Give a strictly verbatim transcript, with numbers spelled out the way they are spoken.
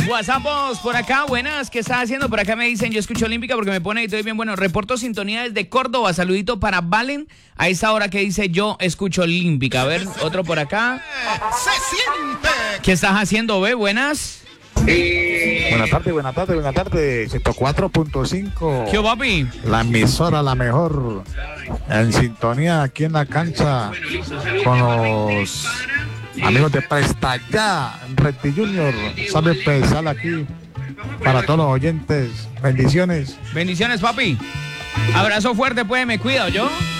WhatsAppos por acá, buenas, ¿qué estás haciendo? Por acá me dicen, yo escucho Olímpica porque me pone y estoy bien bueno. Reporto sintonía desde Córdoba, saludito para Valen. A esa hora que dice yo escucho Olímpica. A ver, otro por acá. Se siente. ¿Qué estás haciendo, ve? Buenas. Buenas tardes, buenas tardes, buenas tardes. ciento cuatro punto cinco. ¿Qué papi? La emisora, la mejor. En sintonía aquí en la cancha con los amigos de Presta Ya, Reti Junior. Sabe especial aquí para todos los oyentes. Bendiciones. Bendiciones, papi. Abrazo fuerte, pues, me cuido, ¿yo?